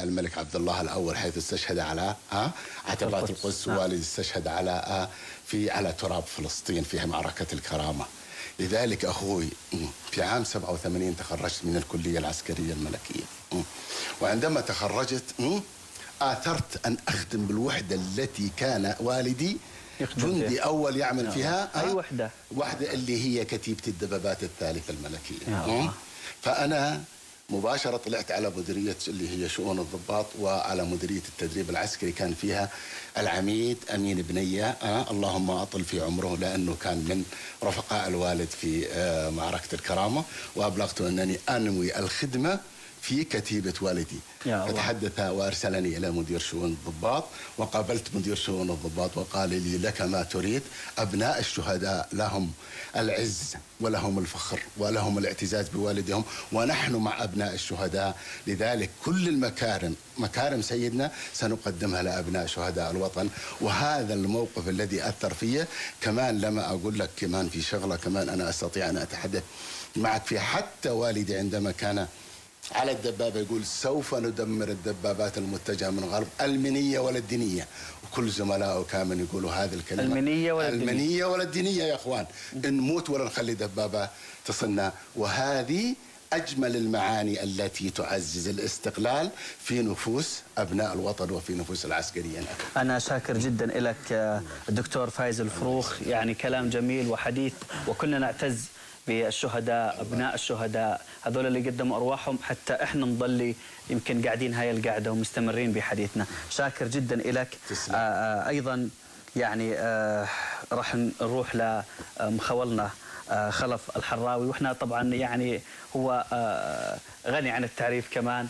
الملك عبد الله الأول حيث استشهد على عتبات القدس، والدي استشهد على تراب فلسطين في معركة الكرامة. لذلك أخوي في عام 87 تخرجت من الكلية العسكرية الملكية، وعندما تخرجت آثرت أن أخدم بالوحدة التي كان والدي جندي أول يعمل فيها. أي وحدة؟ وحدة اللي هي كتيبة الدبابات الثالثة الملكية. فأنا مباشرة طلعت على مديرية اللي هي شؤون الضباط، وعلى مديرية التدريب العسكري كان فيها العميد أمين بنية، اللهم أطل في عمره، لأنه كان من رفقاء الوالد في معركة الكرامة، وأبلغته أنني أنوي الخدمة في كتيبة والدي. فتحدث وأرسلني إلى مدير شؤون الضباط، وقابلت مدير شؤون الضباط وقال لي: لك ما تريد، أبناء الشهداء لهم العز ولهم الفخر ولهم الاعتزاز بوالدهم، ونحن مع أبناء الشهداء، لذلك كل مكارم سيدنا سنقدمها لأبناء شهداء الوطن. وهذا الموقف الذي أثر فيه. كمان لما أقول لك كمان في شغلة كمان أنا أستطيع أن أتحدث معك فيها، حتى والدي عندما كان على الدبابة يقول: سوف ندمر الدبابات المتجهة من الغرب، المنية ولا الدينية. وكل زملائه كانوا يقولوا هذه الكلمة: المنية ولا الدينية يا أخوان، نموت ولا نخلي دبابة تصلنا. وهذه أجمل المعاني التي تعزز الاستقلال في نفوس أبناء الوطن وفي نفوس العسكريين. أنا شاكر جدا لك الدكتور فايز الفروخ، يعني كلام جميل وحديث، وكلنا نعتز بالشهداء، أبناء الشهداء هذول اللي قدموا أرواحهم حتى إحنا نضل يمكن قاعدين هاي القعدة ومستمرين بحديثنا. شاكر جدا لك. أيضا يعني راح نروح لمخولنا خلف الحراوي، وإحنا طبعا يعني هو غني عن التعريف كمان،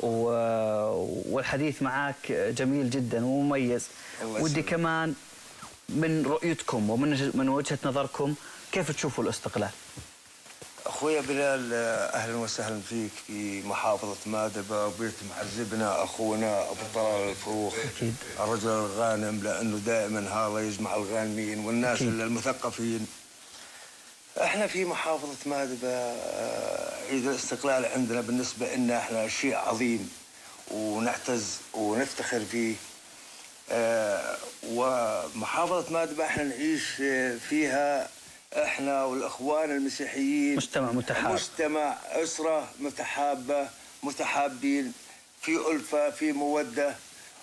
والحديث معك جميل جدا ومميز. ودي كمان من رؤيتكم ومن وجهة نظركم كيف تشوفوا الاستقلال؟ أخويا بلال، أهلا وسهلا فيك في محافظة مادبة، وبيت معزبنا أخونا أبو طلال الفروخ. أكيد. الرجل الغانم، لأنه دائما هذا يجمع الغانمين والناس أكيد. المثقفين. احنا في محافظة مادبة عيد الاستقلال عندنا بالنسبة لنا احنا شيء عظيم ونعتز ونفتخر فيه. ومحافظة مادبة احنا نعيش فيها احنا والاخوان المسيحيين مجتمع متحاب، مجتمع اسرة متحابة متحابين، في ألفة، في مودة،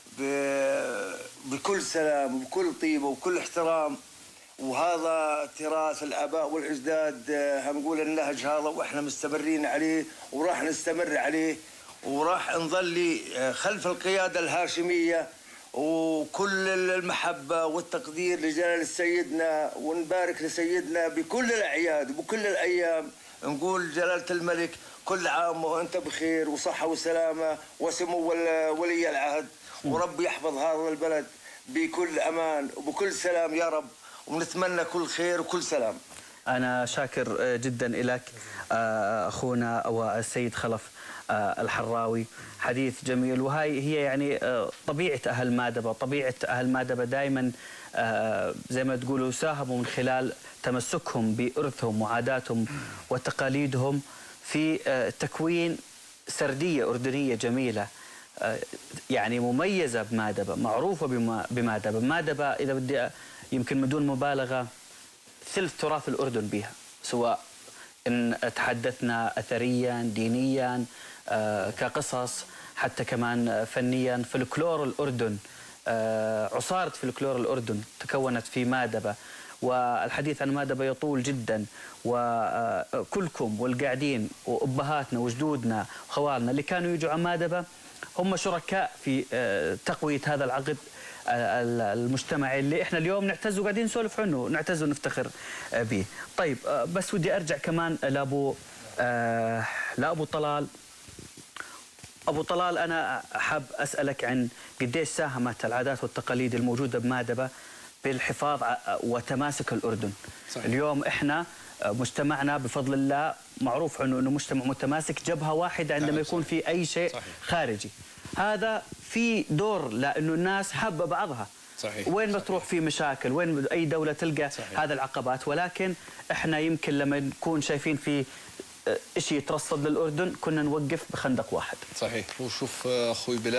بكل سلام وبكل طيبة وبكل احترام. وهذا تراث الآباء والأجداد، هنقول النهج هذا واحنا مستمرين عليه وراح نستمر عليه، وراح نظل خلف القيادة الهاشمية، وكل المحبة والتقدير لجلال سيدنا، ونبارك لسيدنا بكل الأعياد وبكل الأيام. نقول جلالة الملك كل عام وأنت بخير وصحة وسلامة وسمو ولي العهد، ورب يحفظ هذا البلد بكل أمان وبكل سلام يا رب، ونتمنى كل خير وكل سلام. أنا شاكر جدا لك أخونا والسيد خلف الحراوي، حديث جميل. وهي هي يعني طبيعة أهل مادبة، طبيعة أهل مادبة دائما زي ما تقولوا ساهموا من خلال تمسكهم بإرثهم وعاداتهم وتقاليدهم في تكوين سردية أردنية جميلة يعني مميزة بمادبة، معروفة بمادبة. مادبة إذا بدي يمكن من دون مبالغة ثلث تراث الأردن بها، سواء إن تحدثنا أثريا دينيا كقصص، حتى كمان فنيا. فلكلور الأردن، عصارة فلكلور الأردن تكونت في مادبة، والحديث عن مادبة يطول جدا. وكلكم والقاعدين وأبهاتنا وجدودنا وخوالنا اللي كانوا يجوا عن مادبة هم شركاء في تقوية هذا العقد المجتمعي اللي احنا اليوم نعتز وقاعدين نسولف عنه، نعتز ونفتخر به. طيب بس ودي ارجع كمان لابو طلال. ابو طلال، انا حاب اسالك عن قديش ساهمت العادات والتقاليد الموجوده بمادبه بالحفاظ وتماسك الاردن. صحيح. اليوم احنا مجتمعنا بفضل الله معروف عنه انه مجتمع متماسك، جبهه واحده عندما يكون في اي شيء. صحيح. خارجي. هذا في دور لانه الناس حابه بعضها. صحيح. وين ما تروح في مشاكل، وين اي دوله تلقى هذا العقبات، ولكن احنا يمكن لما نكون شايفين في شيء يترصد للاردن كنا نوقف بخندق واحد. صحيح. وشوف اخوي بلال